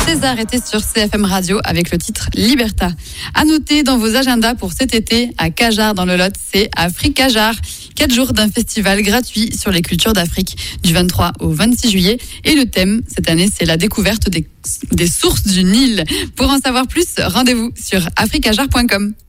César était sur CFM Radio avec le titre Liberta. À noter dans vos agendas pour cet été, à Cajar dans le Lot, c'est Africajar. 4 jours d'un festival gratuit sur les cultures d'Afrique du 23 au 26 juillet. Et le thème, cette année, c'est la découverte des sources du Nil. Pour en savoir plus, rendez-vous sur africajar.com.